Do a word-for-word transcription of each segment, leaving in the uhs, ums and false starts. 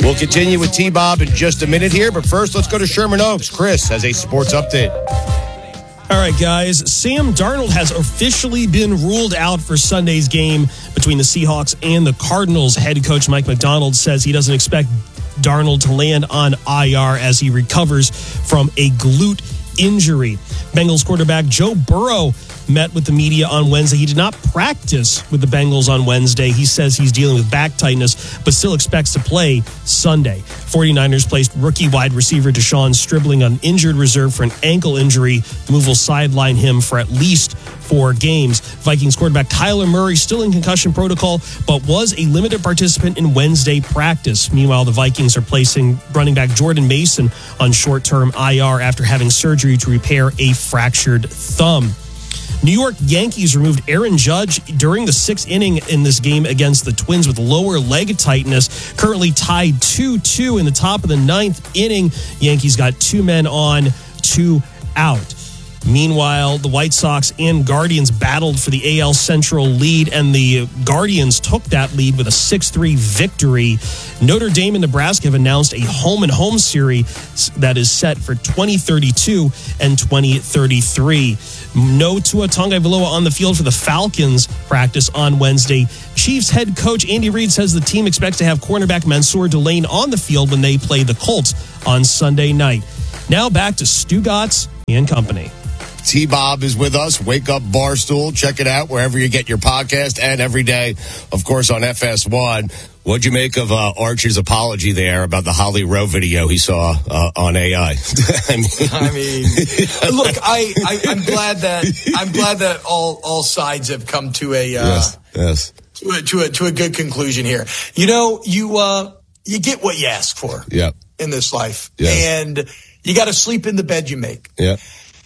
We'll continue with T-Bob in just a minute here, but first let's go to Sherman Oaks. Chris has a sports update. All right, guys. Sam Darnold has officially been ruled out for Sunday's game between the Seahawks and the Cardinals. Head coach Mike Macdonald says he doesn't expect Darnold to land on I R as he recovers from a glute injury. Bengals quarterback Joe Burrow met with the media on Wednesday. He did not practice with the Bengals on Wednesday. He says he's dealing with back tightness, but still expects to play Sunday. 49ers placed rookie wide receiver Deshaun Stribling on injured reserve for an ankle injury. The move will sideline him for at least four games. Vikings quarterback Kyler Murray still in concussion protocol, but was a limited participant in Wednesday practice. Meanwhile, the Vikings are placing running back Jordan Mason on short-term I R after having surgery to repair a fractured thumb. New York Yankees removed Aaron Judge during the sixth inning in this game against the Twins with lower leg tightness. Currently tied two two in the top of the ninth inning. Yankees got two men on, two out. Meanwhile, the White Sox and Guardians battled for the A L Central lead, and the Guardians took that lead with a six three victory. Notre Dame and Nebraska have announced a home-and-home series that is set for twenty thirty-two and twenty thirty-three. No Tua Tagovailoa on the field for the Falcons practice on Wednesday. Chiefs head coach Andy Reid says the team expects to have cornerback Mansour Delane on the field when they play the Colts on Sunday night. Now back to Stu Gatz and company. T-Bob is with us. Wake Up Barstool. Check it out wherever you get your podcast and every day, of course, on F S one. What'd you make of uh, Archie's apology there about the Holly Rowe video he saw uh, on A I? I mean, I mean look, I, I, I'm glad that I'm glad that all all sides have come to a uh, yes, yes. To, a, to a to a good conclusion here. You know, you uh, you get what you ask for. Yep. In this life, yes. And you got to sleep in the bed you make. Yeah.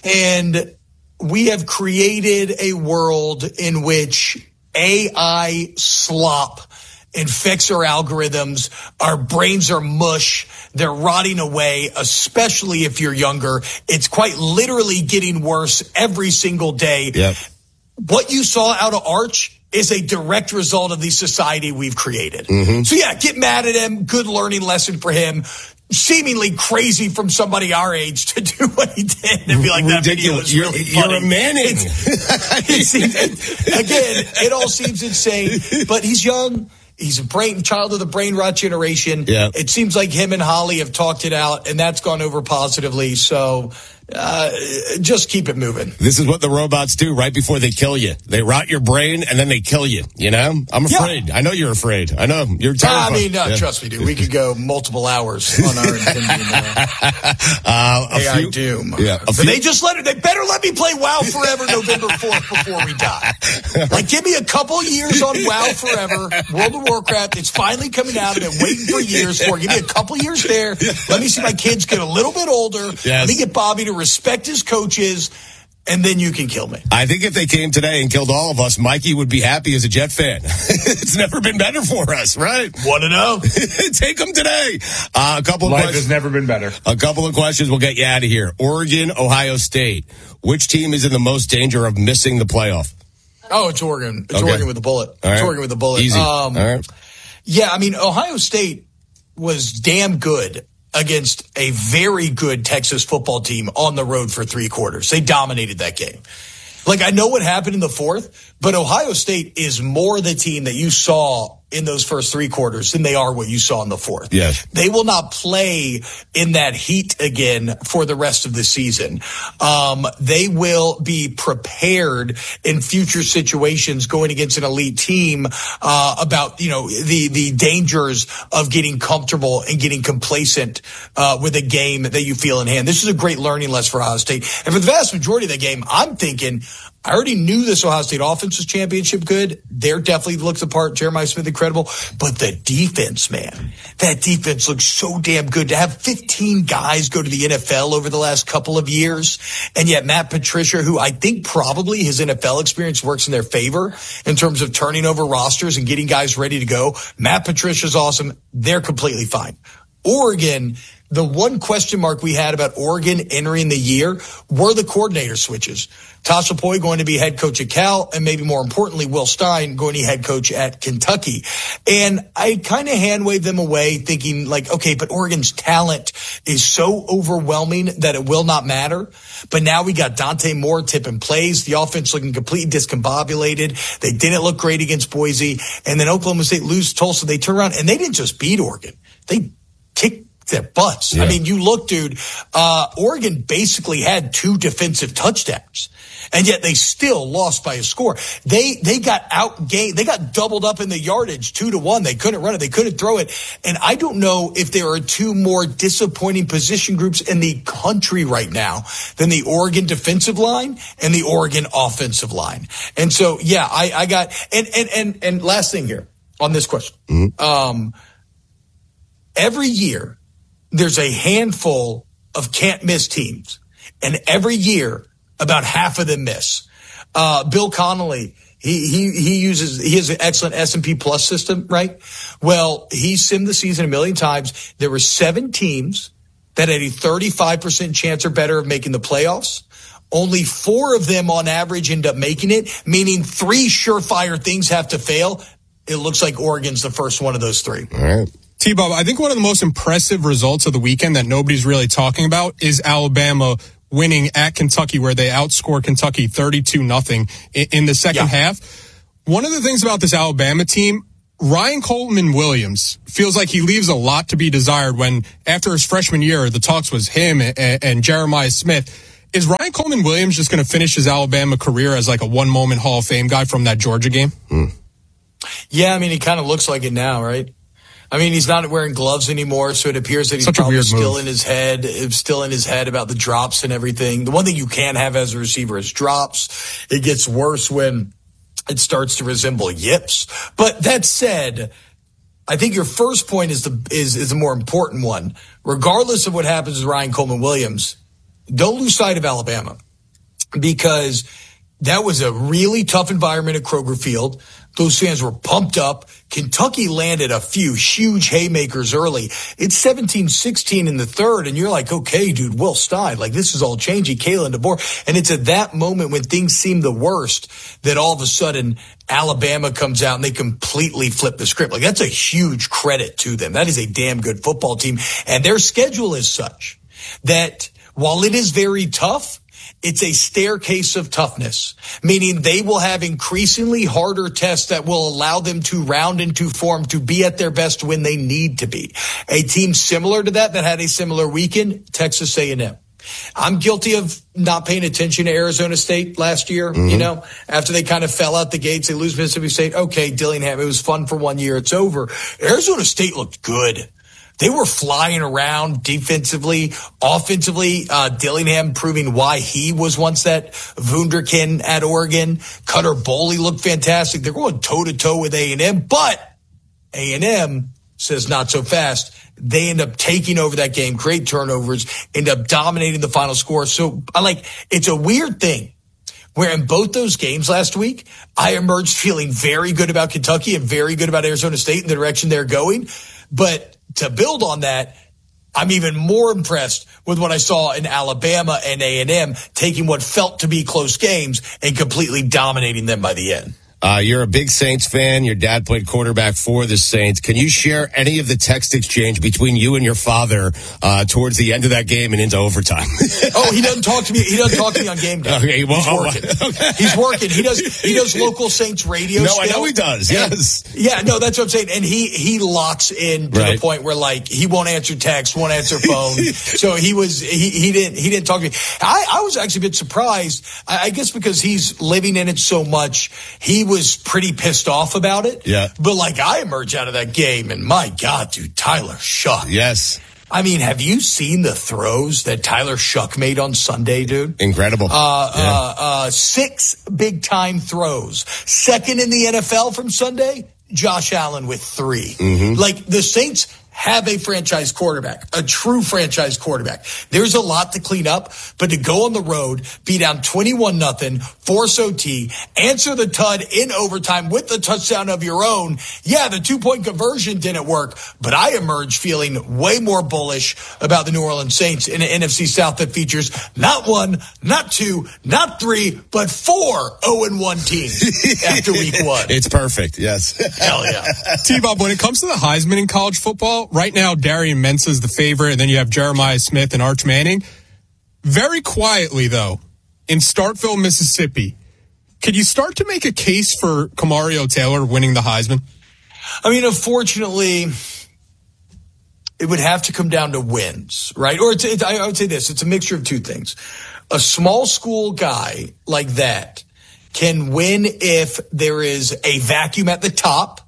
And we have created a world in which A I slop infects our algorithms. Our brains are mush. They're rotting away, especially if you're younger. It's quite literally getting worse every single day. Yep. What you saw out of Arch is a direct result of the society we've created. Mm-hmm. So, yeah, get mad at him. Good learning lesson for him. Seemingly crazy from somebody our age to do what he did and be like, that video was you're, really funny. You're a Manning. It seems, again, it all seems insane, but he's young. He's a brain child of the brain rot generation. Yeah. It seems like him and Holly have talked it out, and that's gone over positively. So uh, just keep it moving. This is what the robots do right before they kill you. They rot your brain, and then they kill you, you know? I'm afraid. Yeah. I know you're afraid. I know. You're terrified. I mean, no, yeah. trust me, dude. We could go multiple hours on our opinion. Uh, uh, A I few, Doom. Yeah, but few, they just let it. They better let me play WoW Forever November fourth before we die. Like, give me a couple years on WoW Forever, World of Warcraft. It's finally coming out. I've been waiting for years for it. Give me a couple years there. Let me see my kids get a little bit older. Yes. Let me get Bobby to respect his coaches, and then you can kill me. I think if they came today and killed all of us, Mikey would be happy as a Jet fan. It's never been better for us, right? Want to know? Take them today. Uh, a couple of Life questions. has never been better. A couple of questions. We'll get you out of here. Oregon, Ohio State. Which team is in the most danger of missing the playoff? Oh, it's Oregon. It's okay. Oregon with the bullet. All It's right. Oregon with the bullet. Easy. Um, all right. Yeah, I mean, Ohio State was damn good against a very good Texas football team on the road for three quarters. They dominated that game. Like, I know what happened in the fourth, but Ohio State is more the team that you saw in those first three quarters than they are what you saw in the fourth. Yes. They will not play in that heat again for the rest of the season. Um, they will be prepared in future situations going against an elite team, uh, about, you know, the, the dangers of getting comfortable and getting complacent, uh, with a game that you feel in hand. This is a great learning lesson for Ohio State. And for the vast majority of the game, I'm thinking, I already knew this Ohio State offense was championship good. They're definitely looked the part. Jeremiah Smith, incredible. But the defense, man, that defense looks so damn good. To have fifteen guys go to the N F L over the last couple of years, and yet Matt Patricia, who I think probably his N F L experience works in their favor in terms of turning over rosters and getting guys ready to go. Matt Patricia's awesome. They're completely fine. Oregon, the one question mark we had about Oregon entering the year were the coordinator switches. Tosh Lupoi going to be head coach at Cal, and maybe more importantly, Will Stein going to be head coach at Kentucky. And I kind of hand waved them away thinking like, okay, but Oregon's talent is so overwhelming that it will not matter. But now we got Dante Moore tipping plays. The offense looking completely discombobulated. They didn't look great against Boise. And then Oklahoma State lose Tulsa. They turn around and they didn't just beat Oregon. They kicked their butts. Yeah. I mean, you look, dude, uh, Oregon basically had two defensive touchdowns, and yet they still lost by a score. They, they got outgained. They got doubled up in the yardage two to one. They couldn't run it. They couldn't throw it. And I don't know if there are two more disappointing position groups in the country right now than the Oregon defensive line and the Oregon offensive line. And so, yeah, I, I got, and, and, and, and last thing here on this question. Mm-hmm. Um, every year, there's a handful of can't miss teams, and every year about half of them miss. Uh, Bill Connolly, he, he, he uses, he has an excellent S and P plus system, right? Well, he simmed the season a million times. There were seven teams that had a thirty-five percent chance or better of making the playoffs. Only four of them on average end up making it, meaning three surefire things have to fail. It looks like Oregon's the first one of those three. All right. T-Bob, I think one of the most impressive results of the weekend that nobody's really talking about is Alabama winning at Kentucky, where they outscored Kentucky thirty-two nothing in the second yeah. half. One of the things about this Alabama team, Ryan Coleman Williams feels like he leaves a lot to be desired when after his freshman year, the talks was him and, and Jeremiah Smith. Is Ryan Coleman Williams just going to finish his Alabama career as like a one moment Hall of Fame guy from that Georgia game? Hmm. Yeah, I mean, he kind of looks like it now, right? I mean, he's not wearing gloves anymore, so it appears that he's Such probably still move. in his head, still in his head about the drops and everything. The one thing you can't have as a receiver is drops. It gets worse when it starts to resemble yips. But that said, I think your first point is the is is a more important one. Regardless of what happens with Ryan Coleman Williams, don't lose sight of Alabama, because that was a really tough environment at Kroger Field. Those fans were pumped up. Kentucky landed a few huge haymakers early. It's seventeen sixteen in the third, and you're like, okay, dude, Will Stein, like this is all changing. Kalen DeBoer. And it's at that moment when things seem the worst that all of a sudden Alabama comes out and they completely flip the script. Like that's a huge credit to them. That is a damn good football team. And their schedule is such that while it is very tough, it's a staircase of toughness, meaning they will have increasingly harder tests that will allow them to round into form to be at their best when they need to be. A team similar to that that had a similar weekend, Texas A and M. I'm guilty of not paying attention to Arizona State last year, mm-hmm. you know, after they kind of fell out the gates. They lose Mississippi State. Okay, Dillingham, it was fun for one year. It's over. Arizona State looked good. They were flying around defensively, offensively. Uh, Dillingham proving why he was once that wunderkind at Oregon. Cutter Boley looked fantastic. They're going toe to toe with A and M, but A and M says not so fast. They end up taking over that game, create turnovers, end up dominating the final score. So I like, it's a weird thing where in both those games last week, I emerged feeling very good about Kentucky and very good about Arizona State and the direction they're going. But to build on that, I'm even more impressed with what I saw in Alabama and A and M taking what felt to be close games and completely dominating them by the end. Uh, you're a big Saints fan. Your dad played quarterback for the Saints. Can you share any of the text exchange between you and your father uh, towards the end of that game and into overtime? Oh, he doesn't talk to me. He doesn't talk to me on game day. Okay, well, he's working. Oh, okay. He's working. He does. He does local Saints radio. No, still. I know he does. Yes. And, yeah. No, that's what I'm saying. And he he locks in to right. the point where like he won't answer text, won't answer phone. So he was he he didn't he didn't talk to me. I I was actually a bit surprised. I, I guess because he's living in it so much, he was pretty pissed off about it. Yeah. But like I emerge out of that game and my God, dude, Tyler Shuck. Yes. I mean, have you seen the throws that Tyler Shuck made on Sunday, dude? Incredible. Uh, yeah. uh, uh, six big time throws. Second in the N F L from Sunday, Josh Allen with three. Mm-hmm. Like the Saints have a franchise quarterback, a true franchise quarterback. There's a lot to clean up, but to go on the road, be down twenty-one nothing, force O T, answer the T U D in overtime with the touchdown of your own. Yeah, the two-point conversion didn't work, but I emerged feeling way more bullish about the New Orleans Saints in an N F C South that features not one, not two, not three, but four oh and one teams after week one. It's perfect, yes. Hell yeah. T-Bob, when it comes to the Heisman in college football, right now Darian Mensah is the favorite, and then you have Jeremiah Smith and Arch Manning. Very quietly, though, in Starkville, Mississippi, could you start to make a case for Kamario Taylor winning the Heisman? I mean, unfortunately, it would have to come down to wins, right? Or it's, it's, I would say this, it's a mixture of two things. A small school guy like that can win if there is a vacuum at the top,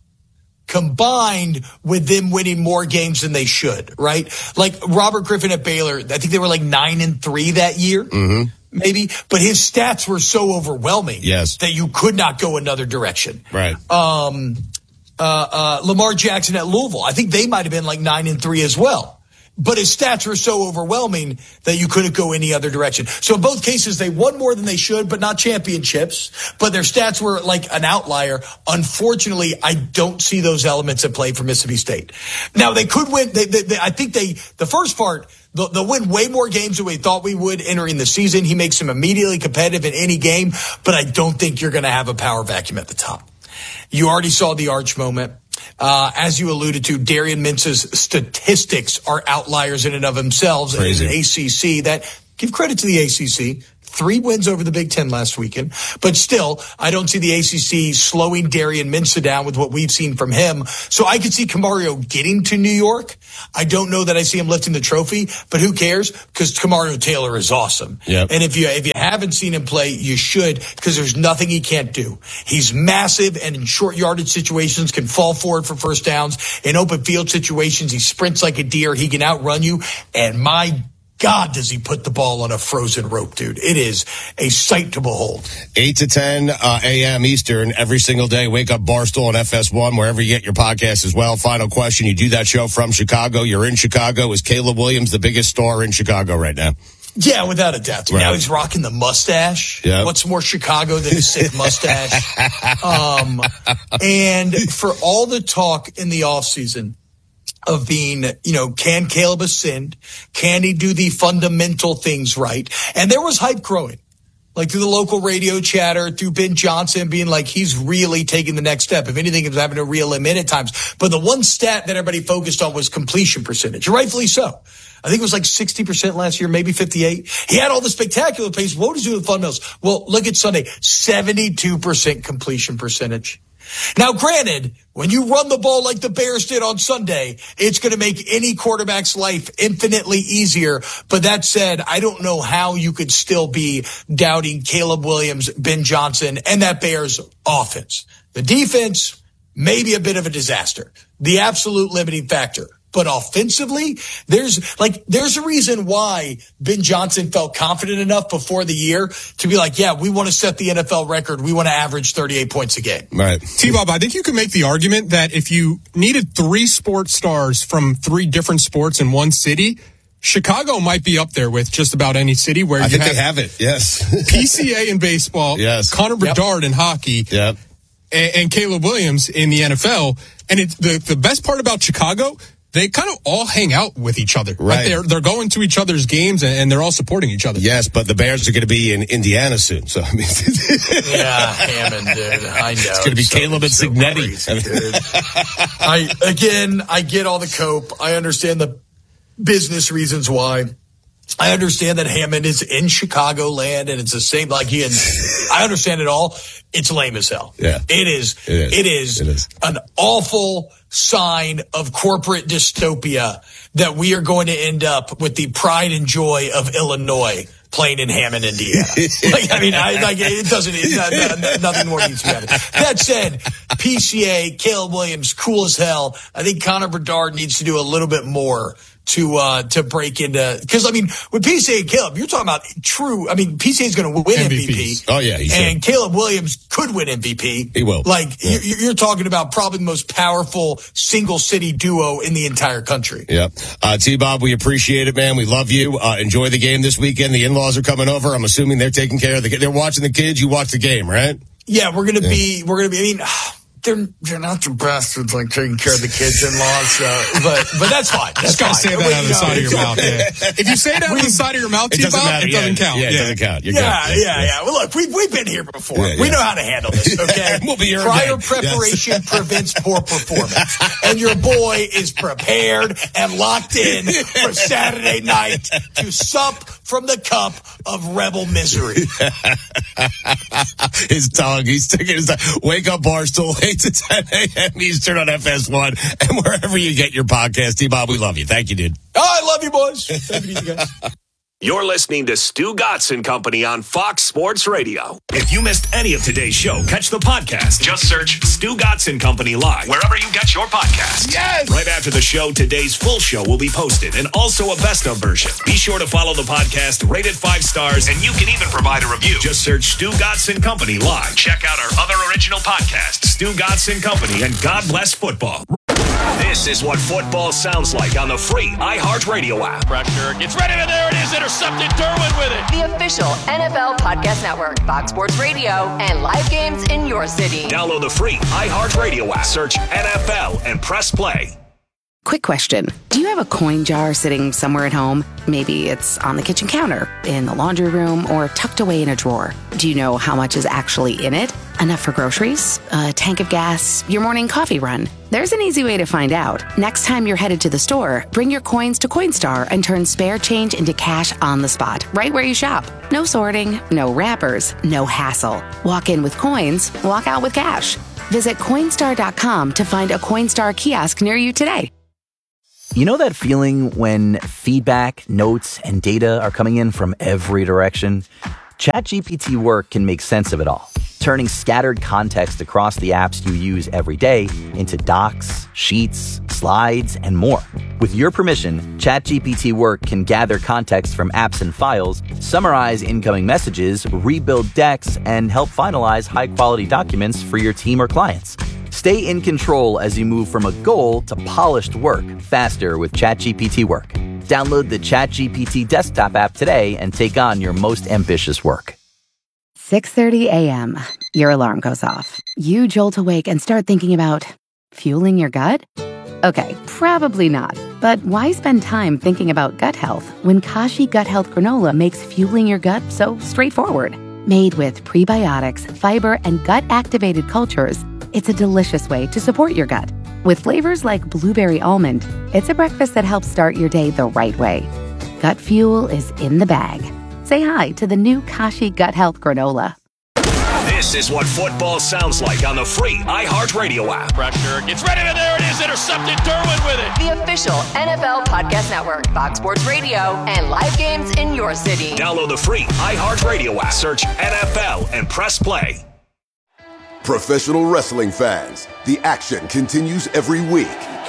combined with them winning more games than they should, right? Like Robert Griffin at Baylor, I think they were like nine and three that year, mm-hmm. maybe, but his stats were so overwhelming yes. that you could not go another direction. Right. Um, uh, uh, Lamar Jackson at Louisville, I think they might have been like nine and three as well. But his stats were so overwhelming that you couldn't go any other direction. So in both cases, they won more than they should, but not championships. But their stats were like an outlier. Unfortunately, I don't see those elements at play for Mississippi State. Now, they could win. They, they, they, I think they, the first part, they'll, they'll win way more games than we thought we would entering the season. He makes them immediately competitive in any game, but I don't think you're going to have a power vacuum at the top. You already saw the Arch moment. Uh, as you alluded to, Darian Mensah's statistics are outliers in and of themselves. Crazy. And an A C C that, give credit to the A C C, three wins over the Big Ten last weekend. But still, I don't see the A C C slowing Darian Mensah down with what we've seen from him. So I could see Kamario getting to New York. I don't know that I see him lifting the trophy, but who cares? Because Kamario Taylor is awesome. Yep. And if you if you haven't seen him play, you should, because there's nothing he can't do. He's massive, and in short yardage situations can fall forward for first downs. In open field situations, he sprints like a deer. He can outrun you. And my God, does he put the ball on a frozen rope, dude. It is a sight to behold. eight to ten uh, a.m. Eastern every single day. Wake Up Barstool on F S one, wherever you get your podcast as well. Final question. You do that show from Chicago. You're in Chicago. Is Caleb Williams the biggest star in Chicago right now? Yeah, without a doubt. Right. Now he's rocking the mustache. Yep. What's more Chicago than a sick mustache? um, and for all the talk in the offseason of being, you know, can Caleb ascend? Can he do the fundamental things right? And there was hype growing, like through the local radio chatter, through Ben Johnson being like, he's really taking the next step. If anything, he's having to reel him in at times. But the one stat that everybody focused on was completion percentage, rightfully so. I think it was like sixty percent last year, maybe fifty-eight. He had all the spectacular plays. What was he doing with fundamentals? Well, look at Sunday, seventy-two percent completion percentage. Now, granted, when you run the ball like the Bears did on Sunday, it's going to make any quarterback's life infinitely easier. But that said, I don't know how you could still be doubting Caleb Williams, Ben Johnson, and that Bears offense. The defense, maybe a bit of a disaster. The absolute limiting factor. But offensively, there's like, there's a reason why Ben Johnson felt confident enough before the year to be like, yeah, we want to set the N F L record. We want to average thirty-eight points a game. Right. T-Bob, I think you can make the argument that if you needed three sports stars from three different sports in one city, Chicago might be up there with just about any city where I you think have they have it. Yes. P C A in baseball, yes. Connor Bedard Yep. in hockey, Yep. and, and Caleb Williams in the N F L. And it's the, the best part about Chicago, they kind of all hang out with each other. Right. Like they're, they're going to each other's games and, and they're all supporting each other. Yes, but the Bears are going to be in Indiana soon. So, I mean, Yeah, Hammond, dude. I know. It's going to be so, Caleb and so Signetti. crazy, dude. I, again, I get all the cope. I understand the business reasons why. I understand that Hammond is in Chicagoland and it's the same, like he and I understand it all. It's lame as hell. Yeah. It is. It is. It is, It is. an awful sign of corporate dystopia that we are going to end up with the pride and joy of Illinois playing in Hammond, Indiana. like, I mean, I, like, it doesn't, it, not, not, nothing more needs to be added. That said, P C A, Caleb Williams, cool as hell. I think Connor Bedard needs to do a little bit more to uh to break into, because I mean with P C A and Caleb, you're talking about true. I mean P C A is going to win M V P. Oh yeah, he and should. Caleb Williams could win M V P. He will. Like yeah. you're, you're talking about probably the most powerful single city duo in the entire country. Yep. Uh, T-Bob, we appreciate it, man. We love you. Uh, enjoy the game this weekend. The in-laws are coming over. I'm assuming they're taking care of the. They're watching the kids. You watch the game, right? Yeah, we're gonna yeah. be. We're gonna be. I mean. They're, they're not the bastards like taking care of the kids-in-law, so, but but that's fine. That's Just gotta fine. say that we, out of the no, side of your mouth. Yeah. If you say that out of the side of your mouth, it doesn't T-Bob, matter. it doesn't yeah, count. Yeah, it yeah. doesn't count. You're yeah, good. yeah, yeah. Well, look, we've we've been here before. Yeah, we yeah. know how to handle this. Okay, We'll be here Prior again. preparation Yes. prevents poor performance, and your boy is prepared and locked in for Saturday night to sup from the cup of rebel misery. His tongue. He's taking his tongue. Wake up, Barstool, eight to ten a.m. Eastern on F S one and wherever you get your podcast. T-Bob, we love you. Thank you, dude. Oh, I love you, boys. Take it easy, guys. You're listening to Stu Gatz and Company on Fox Sports Radio. If you missed any of today's show, catch the podcast. Just search Stu Gatz and Company Live wherever you get your podcasts. Yes! Right after the show, today's full show will be posted and also a best of version. Be sure to follow the podcast, rate it five stars, and you can even provide a review. Just search Stu Gatz and Company Live. Check out our other original podcasts, Stu Gatz and Company and God Bless Football. This is what football sounds like on the free iHeartRadio app. Pressure gets ready, and there it is, intercepted. Derwin with it. The official N F L Podcast Network, Fox Sports Radio, and live games in your city. Download the free iHeartRadio app. Search N F L and press play. Quick question. Do you have a coin jar sitting somewhere at home? Maybe it's on the kitchen counter, in the laundry room, or tucked away in a drawer. Do you know how much is actually in it? Enough for groceries? A tank of gas? Your morning coffee run? There's an easy way to find out. Next time you're headed to the store, bring your coins to Coinstar and turn spare change into cash on the spot, right where you shop. No sorting, no wrappers, no hassle. Walk in with coins, walk out with cash. Visit Coinstar dot com to find a Coinstar kiosk near you today. You know that feeling when feedback, notes, and data are coming in from every direction? ChatGPT Work can make sense of it all, turning scattered context across the apps you use every day into docs, sheets, slides, and more. With your permission, ChatGPT Work can gather context from apps and files, summarize incoming messages, rebuild decks, and help finalize high-quality documents for your team or clients. Stay in control as you move from a goal to polished work faster with ChatGPT Work. Download the ChatGPT desktop app today and take on your most ambitious work. six thirty a.m. Your alarm goes off. You jolt awake and start thinking about fueling your gut? Okay, probably not. But why spend time thinking about gut health when Kashi Gut Health Granola makes fueling your gut so straightforward? Made with prebiotics, fiber, and gut-activated cultures, it's a delicious way to support your gut. With flavors like blueberry almond, it's a breakfast that helps start your day the right way. Gut fuel is in the bag. Say hi to the new Kashi Gut Health Granola. This is what football sounds like on the free iHeartRadio app. Pressure gets ready, and there it is, intercepted. Derwin with it. The official N F L Podcast Network, Fox Sports Radio, and live games in your city. Download the free iHeartRadio app. Search N F L and press play. Professional wrestling fans, the action continues every week.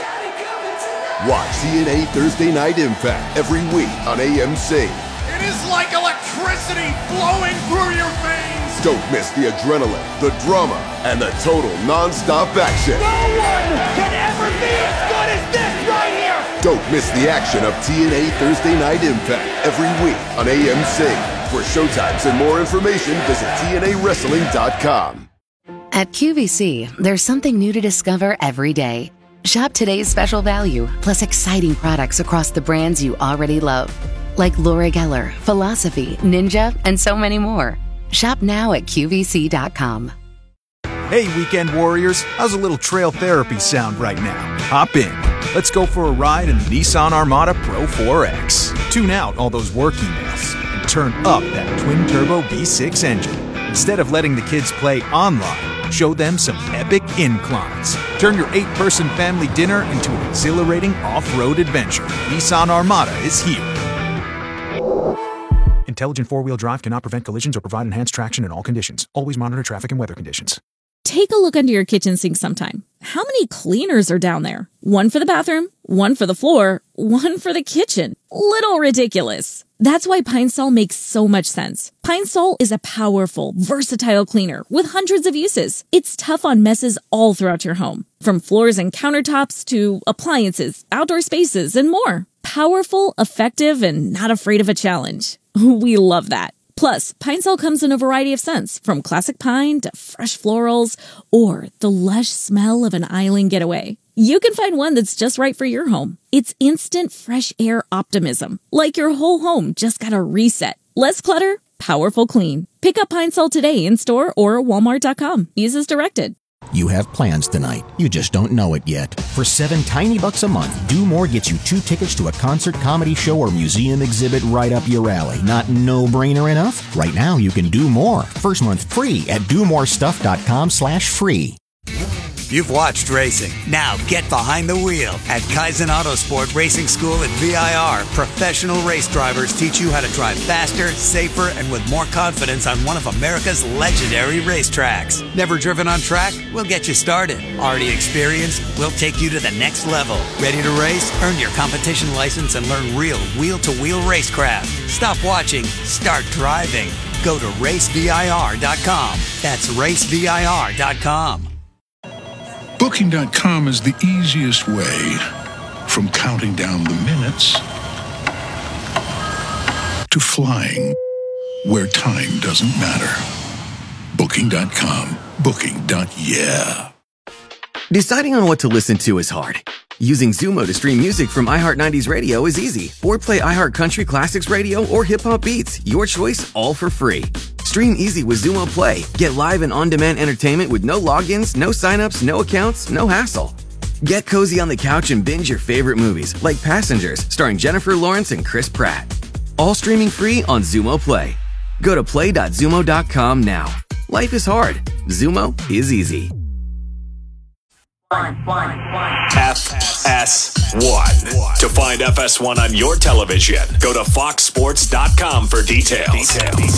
Watch T N A Thursday Night Impact every week on A M C. It is like electricity flowing through your veins. Don't miss the adrenaline, the drama, and the total non-stop action. No one can ever be as good as this right here. Don't miss the action of T N A Thursday Night Impact every week on A M C. For showtimes and more information, visit T N A wrestling dot com. At Q V C, there's something new to discover every day. Shop today's special value, plus exciting products across the brands you already love. Like Laura Geller, Philosophy, Ninja, and so many more. Shop now at Q V C dot com. Hey, weekend warriors, how's a little trail therapy sound right now? Hop in. Let's go for a ride in the Nissan Armada Pro four X. Tune out all those work emails and turn up that twin-turbo V six engine. Instead of letting the kids play online, show them some epic inclines. Turn your eight-person family dinner into an exhilarating off-road adventure. Nissan Armada is here. Intelligent four-wheel drive cannot prevent collisions or provide enhanced traction in all conditions. Always monitor traffic and weather conditions. Take a look under your kitchen sink sometime. How many cleaners are down there? One for the bathroom, one for the floor, one for the kitchen. Little ridiculous. That's why Pine Sol makes so much sense. Pine Sol is a powerful, versatile cleaner with hundreds of uses. It's tough on messes all throughout your home, from floors and countertops to appliances, outdoor spaces, and more. Powerful, effective, and not afraid of a challenge. We love that. Plus, Pine Sol comes in a variety of scents, from classic pine to fresh florals, or the lush smell of an island getaway. You can find one that's just right for your home. It's instant fresh air optimism, like your whole home just got a reset. Less clutter, powerful clean. Pick up Pine Sol today in store or walmart dot com. Use as directed. You have plans tonight. You just don't know it yet. For seven tiny bucks a month, Do More gets you two tickets to a concert, comedy show, or museum exhibit right up your alley. Not no-brainer enough? Right now, you can do more. First month free at do more stuff dot com slash free. You've watched racing. Now get behind the wheel. At Kaizen Autosport Racing School at V I R, professional race drivers teach you how to drive faster, safer, and with more confidence on one of America's legendary racetracks. Never driven on track? We'll get you started. Already experienced? We'll take you to the next level. Ready to race? Earn your competition license and learn real wheel-to-wheel racecraft. Stop watching. Start driving. Go to race V I R dot com. That's race V I R dot com. Booking dot com is the easiest way from counting down the minutes to flying where time doesn't matter. Booking dot com. Booking. Yeah. Deciding on what to listen to is hard. Using Zumo to stream music from iHeart nineties Radio is easy. Or play iHeart Country Classics Radio or Hip Hop Beats. Your choice, all for free. Stream easy with Zumo Play. Get live and on-demand entertainment with no logins, no signups, no accounts, no hassle. Get cozy on the couch and binge your favorite movies, like Passengers, starring Jennifer Lawrence and Chris Pratt. All streaming free on Zumo Play. Go to play dot zumo dot com now. Life is hard. Zumo is easy. F S one. To find F S one on your television, go to fox sports dot com for details.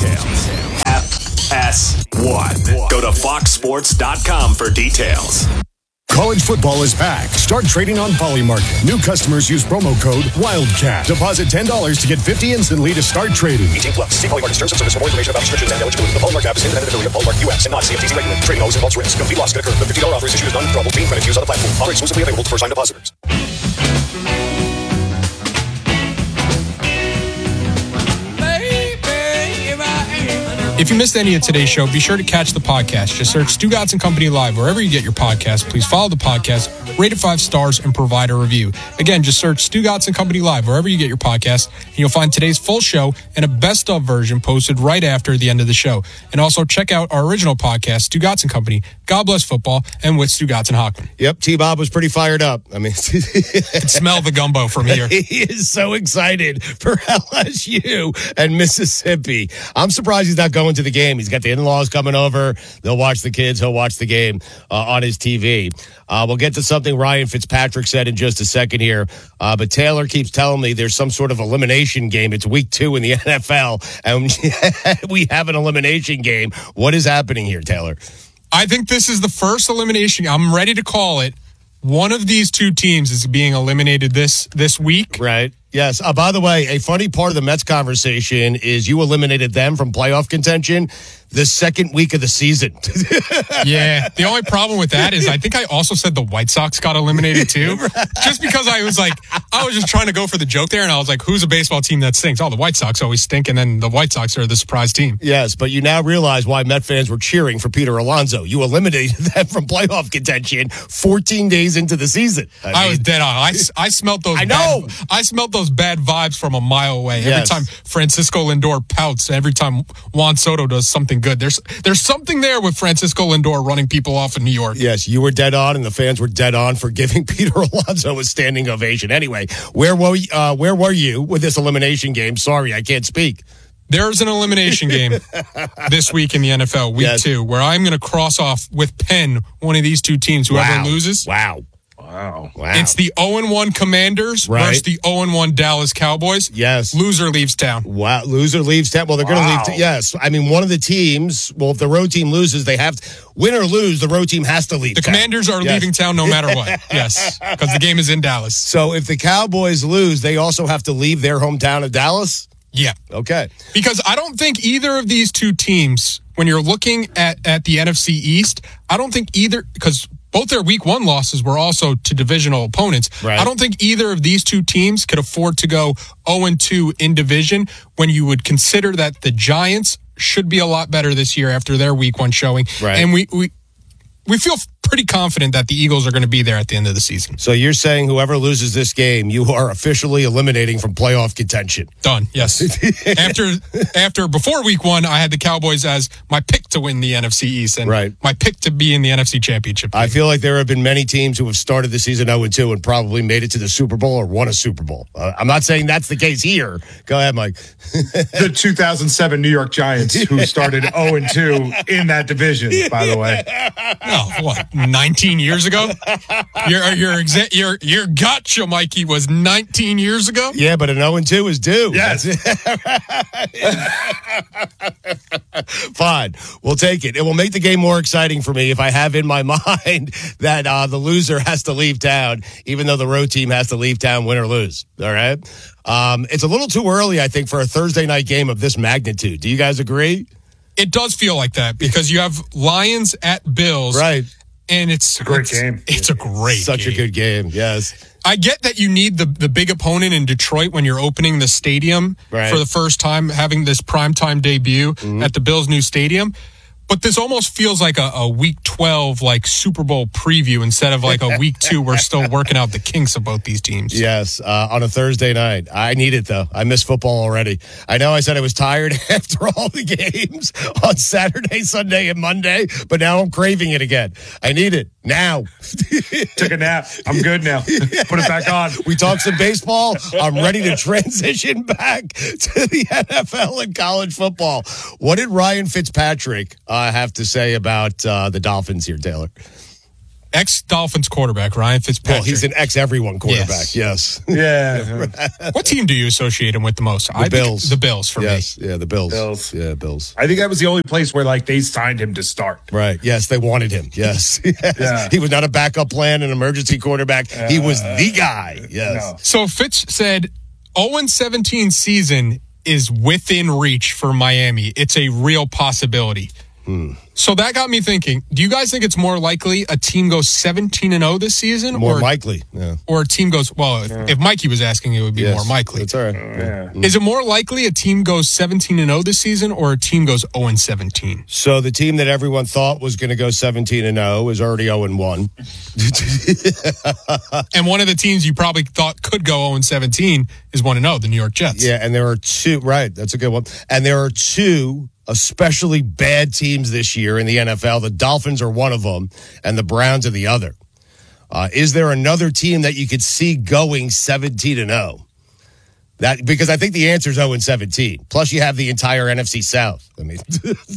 F S one. Go to fox sports dot com for details. College football is back. Start trading on Polymarket. New customers use promo code WILDCAT. Deposit ten dollars to get fifty dollars instantly to start trading. eighteen plus. See Polymarket terms and service for more information about restrictions and eligibility. The Polymarket app is independent affiliate of Polymarket U S and not C F T C regulated. Trading always involves risk. Complete loss could occur. The fifty dollars offer is issued as non-withdrawable team credit used on the platform. Offer exclusively available to first-time depositors. If you missed any of today's show, be sure to catch the podcast. Just search Stu Gatz and Company Live wherever you get your podcast. Please follow the podcast, rate it five stars, and provide a review. Again, just search Stu Gatz and Company Live wherever you get your podcast, and you'll find today's full show and a best-of version posted right after the end of the show. And also check out our original podcast, Stu Gatz and Company, God Bless Football, and with Stu Gatz and Hockman. Yep, T-Bob was pretty fired up. I mean, I can smell the gumbo from here. He is so excited for L S U and Mississippi. I'm surprised he's not going to the game. He's got the in-laws coming over. They'll watch the kids. He'll watch the game uh, on his T V. Uh, we'll get to something Ryan Fitzpatrick said in just a second here. Uh, but Taylor keeps telling me there's some sort of elimination game. It's week two in the N F L, and we have an elimination game. What is happening here, Taylor? I think this is the first elimination. I'm ready to call it. One of these two teams is being eliminated this this week. Right. Yes. Uh, by the way, a funny part of the Mets conversation is you eliminated them from playoff contention the second week of the season. Yeah. The only problem with that is I think I also said the White Sox got eliminated too. Right. Just because I was like, I was just trying to go for the joke there. And I was like, who's a baseball team that stinks? Oh, the White Sox always stink. And then the White Sox are the surprise team. Yes. But you now realize why Met fans were cheering for Peter Alonso. You eliminated them from playoff contention fourteen days into the season. I, I mean, was dead on. I, I smelled those. I know. Bad, I smelled those bad vibes from a mile away. Every yes. time Francisco Lindor pouts, every time Juan Soto does something good, there's there's something there with Francisco Lindor running people off in New York. Yes, you were dead on, and the fans were dead on for giving Peter Alonso a standing ovation. Anyway, where were uh, where were you with this elimination game? Sorry, I can't speak. There's an elimination game this week in the N F L, week yes. two, where I'm going to cross off with pen one of these two teams. Whoever wow. loses, wow. Wow. Wow. It's the oh and one Commanders Right. versus the oh and one Dallas Cowboys. Yes. Loser leaves town. Wow. Loser leaves town. Well, they're going to Wow. leave. T- yes. I mean, one of the teams, well, if the road team loses, they have to, win or lose, the road team has to leave The town. Commanders are Yes. leaving town no matter what. Yes, because the game is in Dallas. So if the Cowboys lose, they also have to leave their hometown of Dallas? Yeah. Okay. Because I don't think either of these two teams, when you're looking at, at the N F C East, I don't think either, because both their week one losses were also to divisional opponents. Right. I don't think either of these two teams could afford to go oh and two in division when you would consider that the Giants should be a lot better this year after their week one showing. Right. And we, we, we feel pretty confident that the Eagles are going to be there at the end of the season. So you're saying whoever loses this game, you are officially eliminating from playoff contention. Done. Yes. after, after, before week one, I had the Cowboys as my pick to win the N F C East and Right. my pick to be in the N F C Championship game. I feel like there have been many teams who have started the season oh and two and probably made it to the Super Bowl or won a Super Bowl. Uh, I'm not saying that's the case here. Go ahead, Mike. The two thousand seven New York Giants, who started oh and two in that division, by the way. Oh, what, nineteen years ago? Your your exa- your your gotcha, Mikey, was nineteen years ago? Yeah, but an oh and two is due. Yes. Fine. We'll take it. It will make the game more exciting for me if I have in my mind that uh, the loser has to leave town, even though the road team has to leave town, win or lose. All right? Um, it's a little too early, I think, for a Thursday night game of this magnitude. Do you guys agree? It does feel like that because you have Lions at Bills. Right. And it's, a great it's, game. It's a great Such game. a good game, yes. I get that you need the, the big opponent in Detroit when you're opening the stadium Right. for the first time, having this primetime debut Mm-hmm. at the Bills' new stadium. But this almost feels like a, a week twelve, like Super Bowl preview instead of like a week two. We're still working out the kinks of both these teams. Yes, uh, on a Thursday night. I need it, though. I miss football already. I know I said I was tired after all the games on Saturday, Sunday, and Monday, but now I'm craving it again. I need it now. Took a nap. I'm good now. Put it back on. We talked some baseball. I'm ready to transition back to the N F L and college football. What did Ryan Fitzpatrick uh, have to say about uh, the Dolphins here, Taylor? Ex-Dolphins quarterback, Ryan Fitzpatrick. Well, he's an ex-everyone quarterback, yes. Yeah. What team do you associate him with the most? The Bills. The Bills for yes. me. Yeah, the Bills. Bills. Yeah, Bills. I think that was the only place where like they signed him to start. Right. Yes, they wanted him. Yes. yes. Yeah. He was not a backup plan, an emergency quarterback. Uh, he was the guy. Yes. No. So Fitz said oh and seventeen season is within reach for Miami. It's a real possibility. Hmm. So that got me thinking, do you guys think it's more likely a team goes seventeen and oh this season? More or, likely. Yeah. Or a team goes, well, if, Yeah. if Mikey was asking, it would be Yes. more likely. That's all right. Yeah. Is it more likely a team goes seventeen and oh this season or a team goes oh and seventeen? So the team that everyone thought was going to go seventeen and oh is already oh and one. And one of the teams you probably thought could go oh and seventeen is one and oh, the New York Jets. Yeah, and there are two, right, that's a good one. And there are two especially bad teams this year in the N F L. The Dolphins are one of them, and the Browns are the other. Uh, is there another team that you could see going seventeen and oh? That because I think the answer is oh and seventeen. Plus, you have the entire N F C South. I mean,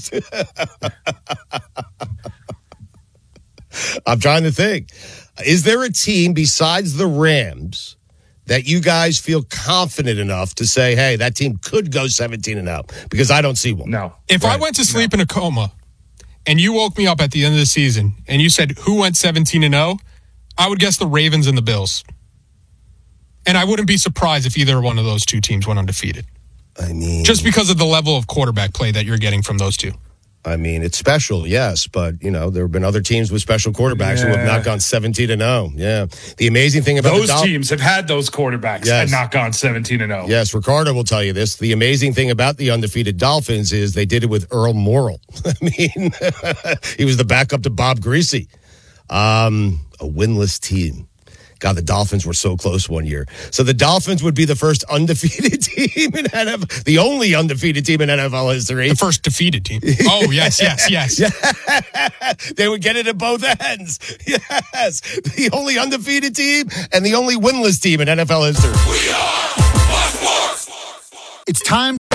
I'm trying to think. Is there a team besides the Rams that you guys feel confident enough to say, hey, that team could go seventeen and oh? Because I don't see one. No. If Right. I went to sleep in a coma and you woke me up at the end of the season and you said, who went seventeen and oh? I would guess the Ravens and the Bills. And I wouldn't be surprised if either one of those two teams went undefeated. I mean, Just because of the level of quarterback play that you're getting from those two. I mean, it's special, yes, but you know there have been other teams with special quarterbacks who have Yeah. not gone seventeen and oh. Yeah, the amazing thing about Those the Dol- teams have had those quarterbacks Yes. and not gone seventeen and oh. Yes, Ricardo will tell you this. The amazing thing about the undefeated Dolphins is they did it with Earl Morrall. I mean, he was the backup to Bob Greasy. Um, a winless team. God, the Dolphins were so close one year. So the Dolphins would be the first undefeated team in N F L, the only undefeated team in N F L history. The first defeated team. Oh, yes, yes, yes. Yeah. They would get it at both ends. Yes. The only undefeated team and the only winless team in N F L history. It's time.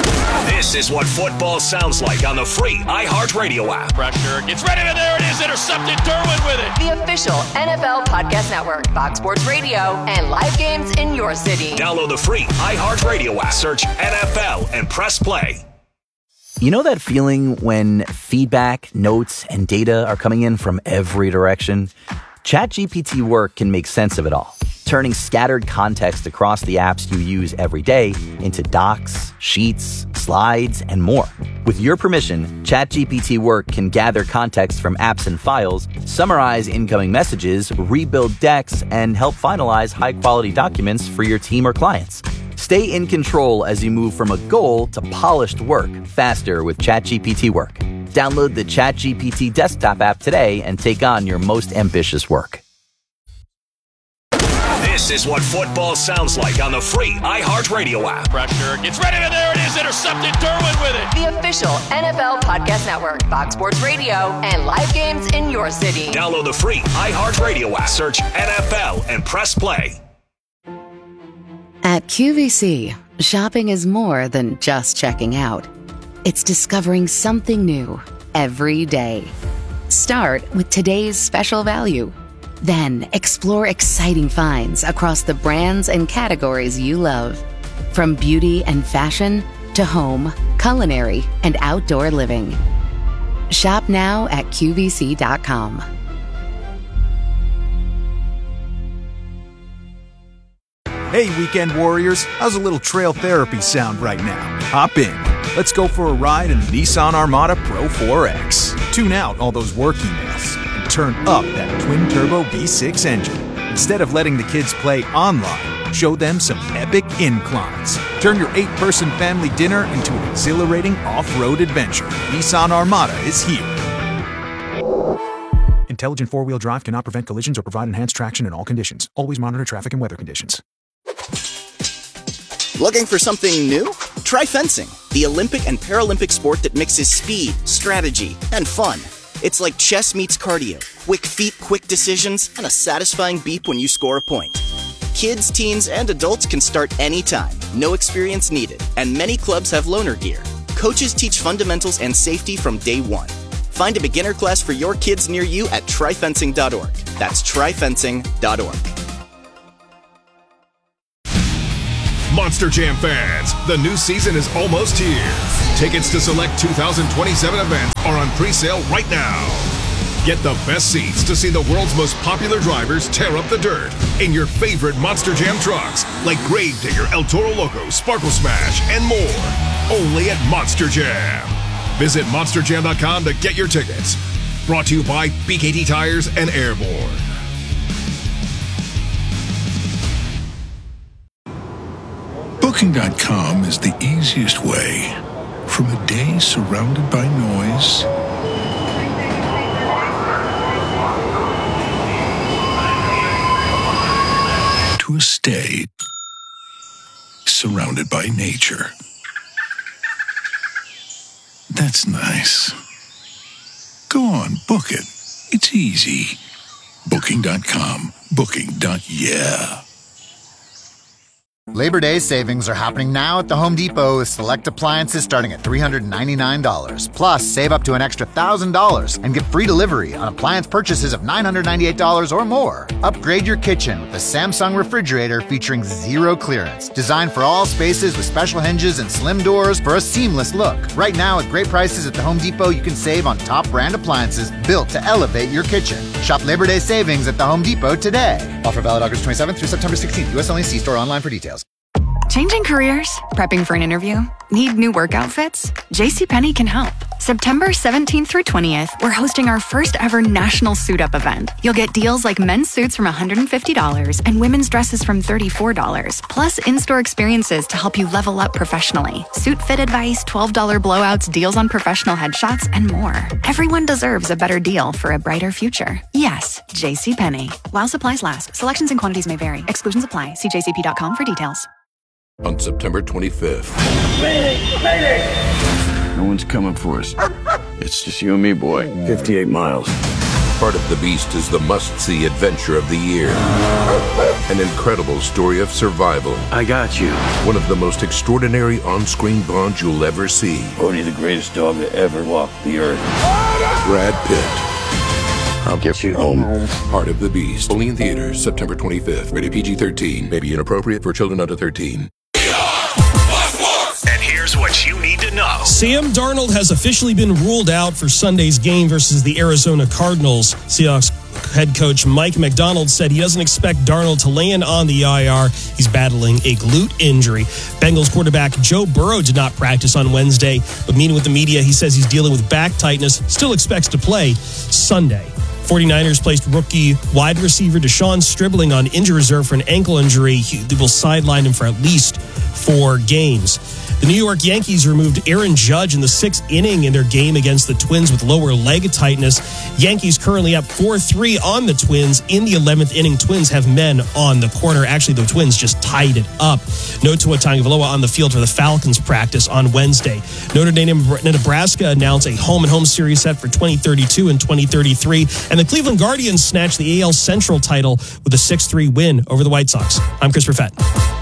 This is what football sounds like on the free iHeartRadio app. Pressure gets ready, and there it is. Intercepted. Derwin with it. The official N F L Podcast Network, Fox Sports Radio, and live games in your city. Download the free iHeartRadio app. Search N F L and press play. You know that feeling when feedback, notes, and data are coming in from every direction? ChatGPT Work can make sense of it all, turning scattered context across the apps you use every day into docs, sheets, slides, and more. With your permission, ChatGPT Work can gather context from apps and files, summarize incoming messages, rebuild decks, and help finalize high-quality documents for your team or clients. Stay in control as you move from a goal to polished work faster with ChatGPT Work. Download the ChatGPT desktop app today and take on your most ambitious work. This is what football sounds like on the free iHeartRadio app. Pressure gets ready, and there it is. Intercepted. Derwin with it. The official N F L Podcast Network, Fox Sports Radio, and live games in your city. Download the free iHeartRadio app. Search N F L and press play. At Q V C, shopping is more than just checking out. It's discovering something new every day. Start with today's special value. Then explore exciting finds across the brands and categories you love. From beauty and fashion to home, culinary, and outdoor living. Shop now at Q V C dot com. Hey, weekend warriors, how's a little trail therapy sound right now? Hop in. Let's go for a ride in the Nissan Armada Pro four X. Tune out all those work emails and turn up that twin-turbo V six engine. Instead of letting the kids play online, show them some epic inclines. Turn your eight-person family dinner into an exhilarating off-road adventure. Nissan Armada is here. Intelligent four-wheel drive cannot prevent collisions or provide enhanced traction in all conditions. Always monitor traffic and weather conditions. Looking for something new? Try fencing, the Olympic and Paralympic sport that mixes speed, strategy, and fun. It's like chess meets cardio, quick feet, quick decisions, and a satisfying beep when you score a point. Kids, teens, and adults can start anytime, no experience needed, and many clubs have loaner gear. Coaches teach fundamentals and safety from day one. Find a beginner class for your kids near you at try fencing dot org. That's try fencing dot org. Monster Jam fans, the new season is almost here. Tickets to select two thousand twenty-seven events are on pre-sale right now. Get the best seats to see the world's most popular drivers tear up the dirt in your favorite Monster Jam trucks like Gravedigger, El Toro Loco, Sparkle Smash, and more. Only at Monster Jam. Visit monster jam dot com to get your tickets. Brought to you by B K T Tires and Airborne. Booking dot com is the easiest way. From a day surrounded by noise to a stay surrounded by nature. That's nice. Go on, book it. It's easy. Booking dot com. Booking. Yeah. Labor Day savings are happening now at the Home Depot with select appliances starting at three hundred ninety-nine dollars. Plus, save up to an extra one thousand dollars and get free delivery on appliance purchases of nine hundred ninety-eight dollars or more. Upgrade your kitchen with the Samsung refrigerator featuring zero clearance. Designed for all spaces with special hinges and slim doors for a seamless look. Right now, at great prices at the Home Depot, you can save on top brand appliances built to elevate your kitchen. Shop Labor Day savings at the Home Depot today. Offer valid August twenty-seventh through September sixteenth. U S only. See store online for details. Changing careers? Prepping for an interview? Need new work outfits? JCPenney can help. September seventeenth through twentieth, we're hosting our first ever national suit up event. You'll get deals like men's suits from one hundred fifty dollars and women's dresses from thirty-four dollars, plus in-store experiences to help you level up professionally. Suit fit advice, twelve dollars blowouts, deals on professional headshots, and more. Everyone deserves a better deal for a brighter future. Yes, JCPenney. While supplies last, selections and quantities may vary. Exclusions apply. See j c p dot com for details. On September twenty-fifth. No one's coming for us. It's just you and me, boy. fifty-eight miles. Heart of the Beast is the must-see adventure of the year. An incredible story of survival. I got you. One of the most extraordinary on-screen bonds you'll ever see. Only the greatest dog that ever walked the earth. Brad Pitt. I'll get you home. Heart of the Beast. Only in theaters September twenty-fifth. Rated P G thirteen. May be inappropriate for children under thirteen. And here's what you need to know. Sam Darnold has officially been ruled out for Sunday's game versus the Arizona Cardinals. Seahawks head coach Mike McDonald said he doesn't expect Darnold to land on the I R. He's battling a glute injury. Bengals quarterback Joe Burrow did not practice on Wednesday, but meeting with the media, he says he's dealing with back tightness, still expects to play Sunday. 49ers placed rookie wide receiver Deshaun Stribling on injury reserve for an ankle injury. He will sideline him for at least four games. The New York Yankees removed Aaron Judge in the sixth inning in their game against the Twins with lower leg tightness. Yankees currently up four three on the Twins. In the eleventh inning, Twins have men on the corner. Actually, the Twins just tied it up. No Tua Tagovailoa on the field for the Falcons practice on Wednesday. Notre Dame and Nebraska announced a home-and-home series set for twenty thirty-two and twenty thirty-three. And the Cleveland Guardians snatched the A L Central title with a six three win over the White Sox. I'm Chris Perfett.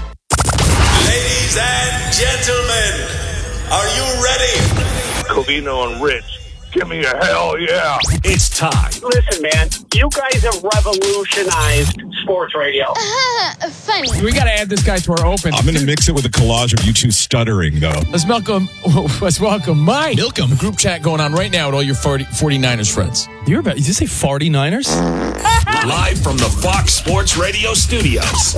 Ladies and gentlemen, are you ready? Covino and Rich, give me a hell yeah. It's time. Listen, man, you guys have revolutionized sports radio. Uh, funny. We got to add this guy to our open. I'm going to mix it with a collage of you two stuttering, though. Let's welcome, let's welcome Mike. Milcom. The group chat going on right now with all your forty, 49ers friends. You're about, did you say forty-niners? Live from the Fox Sports Radio studios.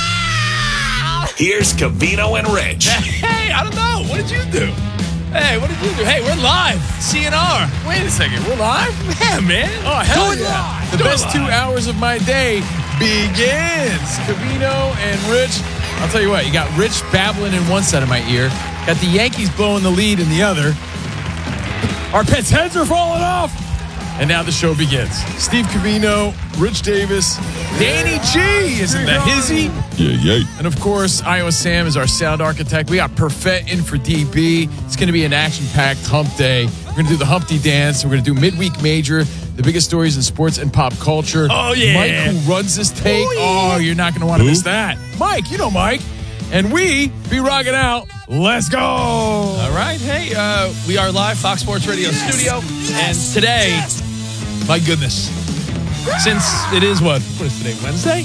Here's Covino and Rich. Hey, I don't know. What did you do? Hey, what did you do? Hey, we're live. C N R. Wait a second. We're live? Yeah, man. Oh, hell do it yeah. live. The do best two hours of my day begins. Covino and Rich. I'll tell you what. You got Rich babbling in one side of my ear. Got the Yankees blowing the lead in the other. Our pets' heads are falling off. And now the show begins. Steve Covino, Rich Davis, Danny G. Isn't that hizzy? Yeah, yeah. And of course, Iowa Sam is our sound architect. We got Perfett in for D B. It's going to be an action-packed hump day. We're going to do the Humpty Dance. We're going to do Midweek Major, the biggest stories in sports and pop culture. Oh, yeah. Mike, who runs this take. Oh, yeah. oh you're not going to want to miss that. Mike, you know Mike. And we be rocking out. Let's go. All right. Hey, uh, we are live, Fox Sports Radio yes. studio. And today, my goodness, since it is what? What is today, Wednesday?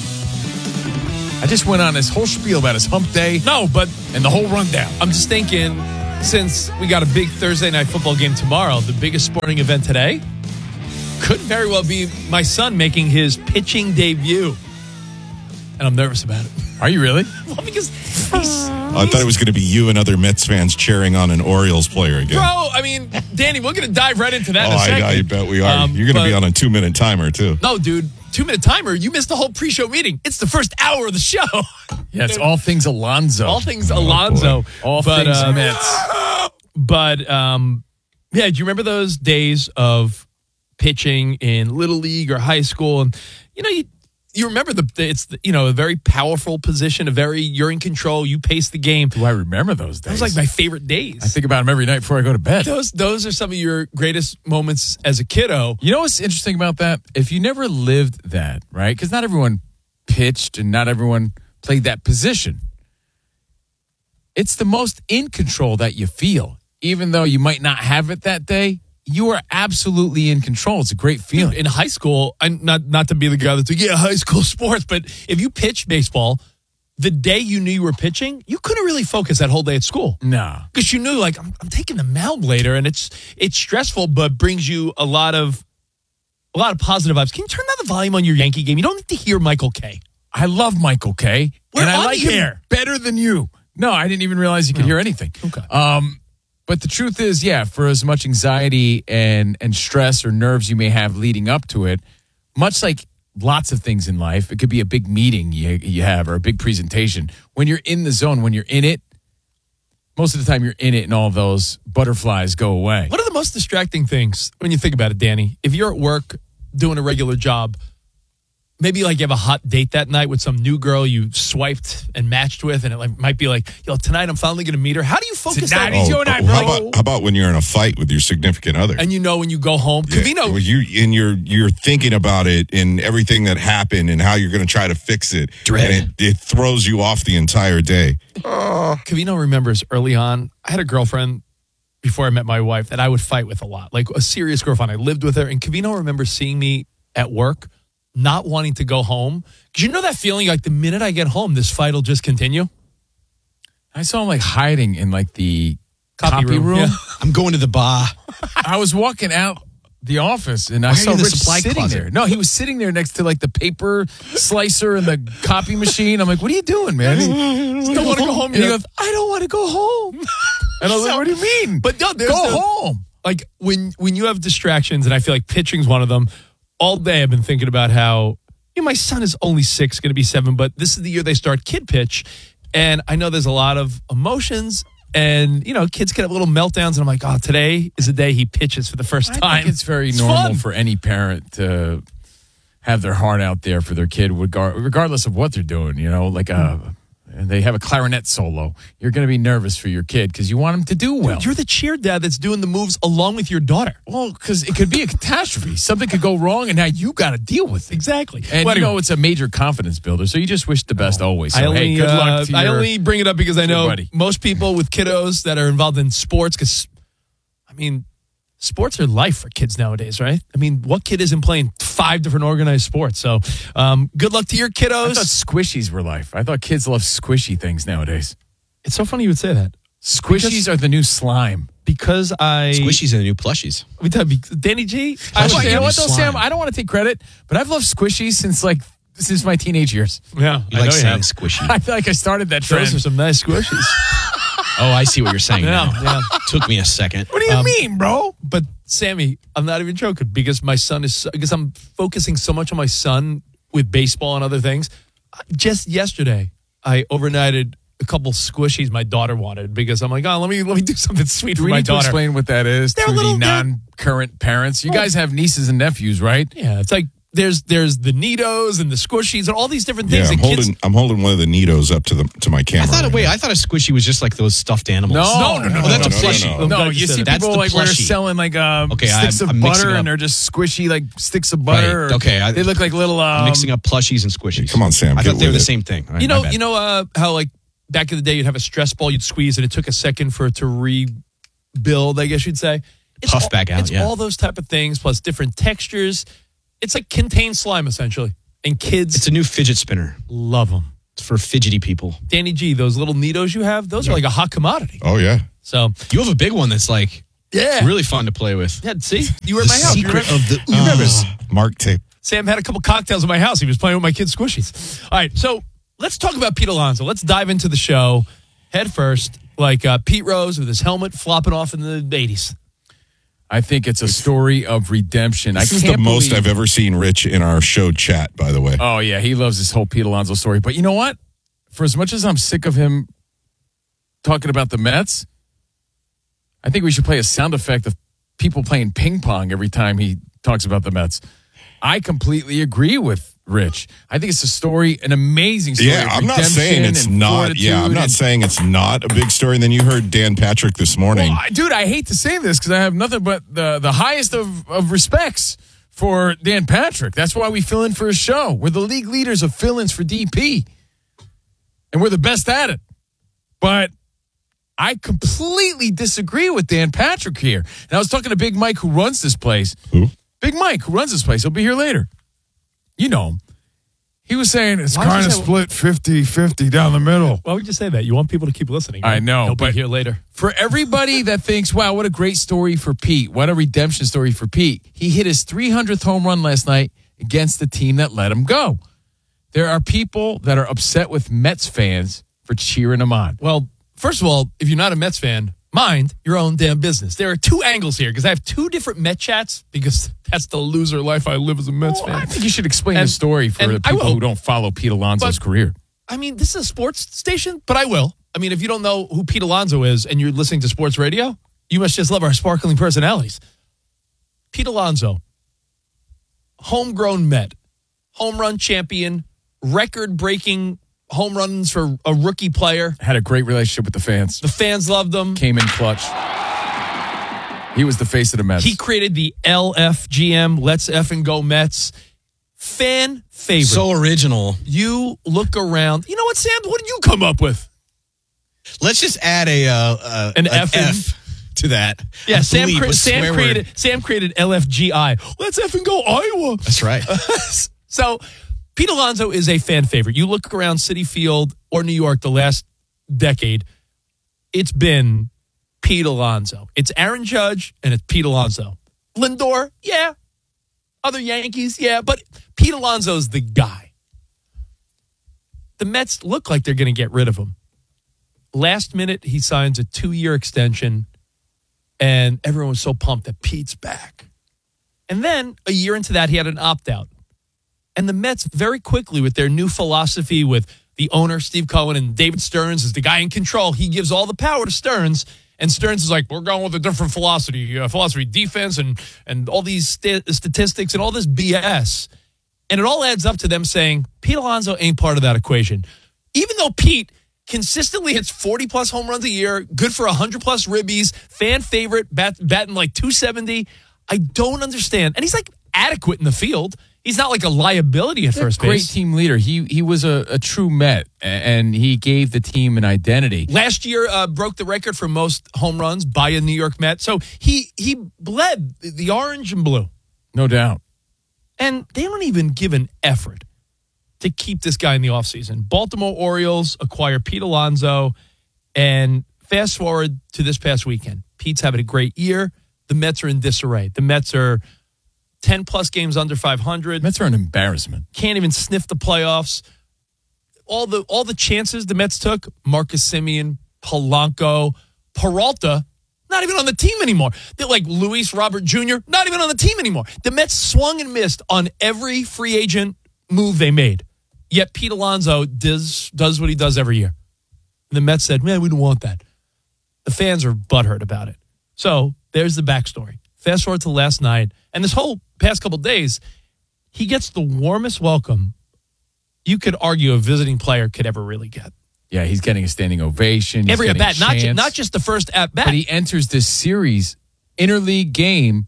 I just went on this whole spiel about his hump day. No, but and the whole rundown. I'm just thinking, since we got a big Thursday night football game tomorrow, the biggest sporting event today could very well be my son making his pitching debut. And I'm nervous about it. Are you really? Well, because he's... I thought it was going to be you and other Mets fans cheering on an Orioles player again. Bro, I mean, Danny, we're going to dive right into that oh, in a second. I, I bet we are. Um, You're going to be on a two-minute timer, too. No, dude. Two-minute timer? You missed the whole pre-show meeting. It's the first hour of the show. Yeah, it's all things Alonzo. All things oh, Alonzo. Boy. All but, things uh, Mets. But, um, yeah, do you remember those days of pitching in Little League or high school? And, you know, you... You remember the it's the, you know a very powerful position, a very you're in control, you pace the game. Do I remember those days? Those like my favorite days. I think about them every night before I go to bed. Those those are some of your greatest moments as a kiddo. You know what's interesting about that? If you never lived that, right? Because not everyone pitched and not everyone played that position. It's the most in control that you feel, even though you might not have it that day. You are absolutely in control. It's a great feeling. In high school, I'm not not to be the guy that's like, yeah, high school sports, but if you pitched baseball, the day you knew you were pitching, you couldn't really focus that whole day at school. No. Because you knew, like, I'm, I'm taking the mound later, and it's it's stressful, but brings you a lot of a lot of positive vibes. Can you turn down the volume on your Yankee game? You don't need to hear Michael Kay. I love Michael Kay. We're and I on like here. him better than you. No, I didn't even realize you could no. hear anything. Okay. Um, But the truth is, yeah, for as much anxiety and, and stress or nerves you may have leading up to it, much like lots of things in life, it could be a big meeting you, you have or a big presentation. When you're in the zone, when you're in it, most of the time you're in it and all those butterflies go away. What are the most distracting things when you think about it, Danny? If you're at work doing a regular job, maybe like you have a hot date that night with some new girl you swiped and matched with, and it like might be like, yo, tonight I'm finally going to meet her. How do you focus tonight that? Is your night, bro. How about, how about when you're in a fight with your significant other? And you know when you go home, Yeah, Covino, well, you and you're you're thinking about it and everything that happened and how you're going to try to fix it, Dread. and it, it throws you off the entire day. Covino remembers early on, I had a girlfriend before I met my wife that I would fight with a lot, like a serious girlfriend. I lived with her, and Covino remembers seeing me at work, not wanting to go home. Because you know that feeling, like the minute I get home, this fight will just continue? I saw him like hiding in like the Copy copy, room, room. yeah. I'm going to the bar. I was walking out the office and I Why are you saw in the Rich supply sitting closet? there. No, he was sitting there next to like the paper slicer and the copy machine. I'm like, what are you doing, man? He Don't want to go home And he yet. goes, I don't want to go home. And I was like, what do you mean? But no, there's go the- home. Like when when you have distractions, and I feel like pitching's one of them. All day I've been thinking about how, you know, my son is only six, going to be seven, but this is the year they start kid pitch, and I know there's a lot of emotions, and you know, kids can have little meltdowns, and I'm like, oh, today is the day he pitches for the first I time. think it's very It's normal fun. for any parent to have their heart out there for their kid, regard, regardless of what they're doing. You know, like a, and they have a clarinet solo. You're going to be nervous for your kid because you want him to do well. Dude, you're the cheer dad that's doing the moves along with your daughter. Well, because it could be a catastrophe. Something could go wrong, and now you got to deal with it. Exactly. And Well, you know anyway. it's a major confidence builder, so you just wish the best always. So, I only, hey, good uh, luck to I your, only bring it up because I your know buddy. most people with kiddos that are involved in sports, because, I mean, sports are life for kids nowadays, right? I mean, what kid isn't playing five different organized sports? So um, good luck to your I kiddos. thought squishies were life. I thought kids love squishy things nowadays. It's so funny you would say that. Squishies Because- are the new slime. Because I... Squishies are the new plushies. We tell you, Danny G, I Well, was, you know what though, slime. Sam? I don't want to take credit, but I've loved squishies since like since my teenage years. yeah, You I like know you saying have. squishy. I feel like I started that trend. Those are some nice squishies. Oh, I see what you're saying Yeah, now. yeah. Took me a second. What do you Um, mean, bro? But Sammy, I'm not even joking because my son is because I'm focusing so much on my son with baseball and other things. Just yesterday, I overnighted a couple squishies my daughter wanted because I'm like, oh, let me let me do something sweet Do for we my need to daughter. explain what that is They're to little- the they're- non-current parents? You guys have nieces and nephews, right? Yeah, it's like there's there's the Neatos and the squishies and all these different things. Yeah, I'm that kids, holding I'm holding one of the Neatos up to the to my I camera. thought, right wait, now. I thought a squishy was just like those stuffed animals. No, no, no, Oh, no, that's no, a no, plushie. no, no. No, glad you you said see it. That's people the like where they're plushie. selling like um, Okay, sticks I'm- of I'm mixing butter up. and they're just squishy like sticks of butter. Right, okay, I- they look like little um, Mixing up plushies and squishies. Come on, Sam, I get thought they were with the it. same thing. All right, you my know, bad. you know uh, how like back in the day you'd have a stress ball you'd squeeze and it took a second for it to rebuild. I guess you'd say. It's Puff all, back out, It's yeah. all those type of things plus different textures. It's like contained slime essentially, and kids It's a new fidget spinner. love them. It's for fidgety people. Danny G, those little Neatos you have, those are like a hot commodity. Oh yeah. So You have a big one that's like yeah, really fun to play with. yeah. See, you were at The my house. You secret remember? of the You remember? ooze. Mark tape. Sam had a couple cocktails at my house. He was playing with my kids' squishies. All right, so let's talk about Pete Alonso. Let's dive into the show head first, like uh, Pete Rose with his helmet flopping off in the eighties. I think it's a story of redemption. This I is can't the most believe- I've ever seen Rich in our show chat, by the way. Oh, yeah. He loves this whole Pete Alonso story. But you know what? For as much as I'm sick of him talking about the Mets, I think we should play a sound effect of people playing ping pong every time he talks about the Mets. I completely agree with Rich. I think it's a story, an amazing story. Yeah, of I'm not redemption saying it's and not. Yeah, I'm fortitude not and- saying it's not a big story. And then you heard Dan Patrick this morning. Well, I- dude, I hate to say this because I have nothing but the, the highest of, of respects for Dan Patrick. That's why we fill in for his show. We're the league leaders of fill-ins for D P. And we're the best at it. But I completely disagree with Dan Patrick here. And I was talking to Big Mike, who runs this place. Who? Big Mike, who runs this place. He'll be here later. You know him. He was saying it's Why would kind you of say- split fifty-fifty down the middle. Why would you say that? You want people to keep listening. I right? know, They'll but- be here later. For everybody that thinks, wow, what a great story for Pete. What a redemption story for Pete. He hit his three hundredth home run last night against the team that let him go. There are people that are upset with Mets fans for cheering him on. Well, first of all, if you're not a Mets fan, mind your own damn business. There are two angles here because I have two different Met chats because that's the loser life I live as a Mets Well, fan. I think you should explain And- the story for and the I people will. who don't follow Pete Alonso's But- career. I mean, this is a sports station, but I will. I mean, if you don't know who Pete Alonso is and you're listening to sports radio, you must just love our sparkling personalities. Pete Alonso, homegrown Met, home run champion, record-breaking home runs for a rookie player. Had a great relationship with the fans. The fans loved him. Came in clutch. He was the face of the Mets. He created the L F G M, Let's Effing Go Mets. Fan favorite. So original. You look around. You know what, Sam? What did you come up with? Let's just add a uh, uh, an, an F, F to that. Yeah, A Sam, bleep, cre- a Sam swear created word. Sam created L F G I. Let's effing go Iowa. That's right. So Pete Alonso is a fan favorite. You look around Citi Field or New York the last decade, it's been Pete Alonso. It's Aaron Judge and it's Pete Alonso. Lindor, yeah. Other Yankees, yeah. But Pete Alonso's the guy. The Mets look like they're going to get rid of him. Last minute, he signs a two-year extension, and everyone was so pumped that Pete's back. And then a year into that, he had an opt-out. And the Mets very quickly, with their new philosophy with the owner, Steve Cohen, and David Stearns is the guy in control, he gives all the power to Stearns. And Stearns is like, we're going with a different philosophy, uh, philosophy, defense, and and all these st- statistics and all this B S. And it all adds up to them saying, Pete Alonso ain't part of that equation. Even though Pete consistently hits forty-plus home runs a year, good for one hundred plus ribbies, fan favorite, bat, batting like two seventy, I don't understand. And he's like adequate in the field. He's not like a liability at first base. Great team leader. He he was a, a true Met, and he gave the team an identity. Last year, uh, broke the record for most home runs by a New York Met. So he he bled the orange and blue. No doubt. And they don't even give an effort to keep this guy in the offseason. Baltimore Orioles acquire Pete Alonso, and fast forward to this past weekend. Pete's having a great year. The Mets are in disarray. The Mets are ten-plus games under five hundred. Mets are an embarrassment. Can't even sniff the playoffs. All the all the chances the Mets took, Marcus Semien, Polanco, Peralta, not even on the team anymore. They're like Luis Robert Junior, not even on the team anymore. The Mets swung and missed on every free agent move they made. Yet Pete Alonso does, does what he does every year. And the Mets said, man, we don't want that. The fans are butthurt about it. So there's the backstory. Fast forward to last night, and this whole past couple days, he gets the warmest welcome you could argue a visiting player could ever really get. Yeah, he's getting a standing ovation. He's Every at bat, not, ju- chance. not just the first at bat. But he enters this series, interleague game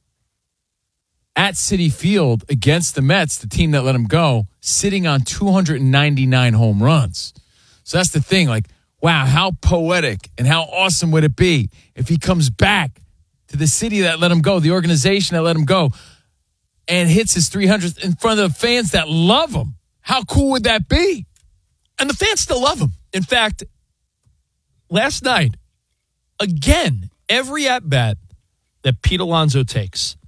at Citi Field against the Mets, the team that let him go, sitting on two hundred ninety-nine home runs. So that's the thing. Like, wow, how poetic and how awesome would it be if he comes back to the city that let him go, the organization that let him go, and hits his three hundredth in front of the fans that love him. How cool would that be? And the fans still love him. In fact, last night, again, every at-bat that Pete Alonso takes,